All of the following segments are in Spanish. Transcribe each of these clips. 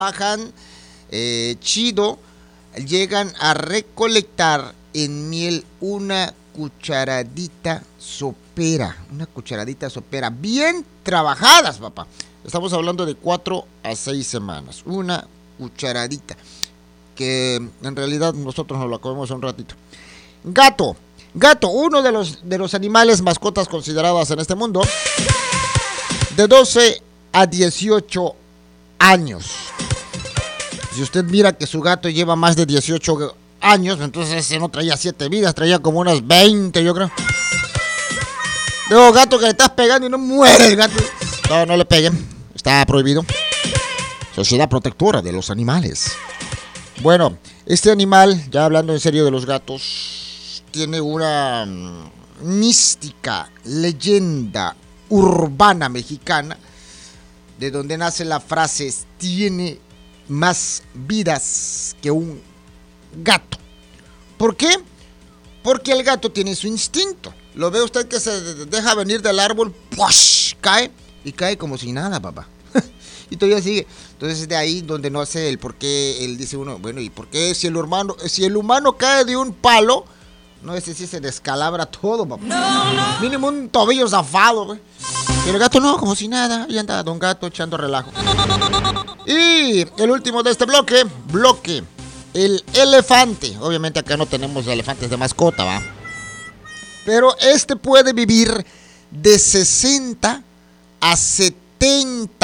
trabajan chido, llegan a recolectar en miel una cucharadita sopera, bien trabajadas, papá. Estamos hablando de 4 a 6 semanas, una cucharadita, que en realidad nosotros nos la comemos un ratito. Gato, uno de los animales mascotas consideradas en este mundo, de 12 a 18 años. Si usted mira que su gato lleva más de 18 años, entonces ese no traía 7 vidas, traía como unas 20, yo creo. Luego, gato que le estás pegando y no muere el gato. No le peguen, está prohibido. Sociedad Protectora de los Animales. Bueno, este animal, ya hablando en serio de los gatos, tiene una mística leyenda urbana mexicana, de donde nace la frase: tiene más vidas que un gato. ¿Por qué? Porque el gato tiene su instinto. Lo ve usted que se deja venir del árbol, ¡push! Cae como si nada, papá. Y todavía sigue. Entonces es de ahí donde no sé el por qué él dice uno, bueno, ¿y por qué si el humano cae de un palo, no sé si se descalabra todo, papá? No. Mínimo un tobillo zafado, güey. Pero el gato no, como si nada. Y anda don gato echando relajo. Y el último de este bloque, el elefante. Obviamente acá no tenemos elefantes de mascota, ¿va? Pero este puede vivir de 60 a 70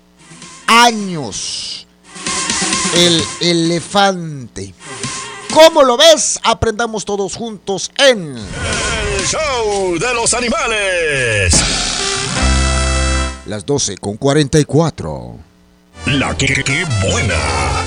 años. El elefante. ¿Cómo lo ves? Aprendamos todos juntos en El Show de los Animales. Las 12:44. La que buena.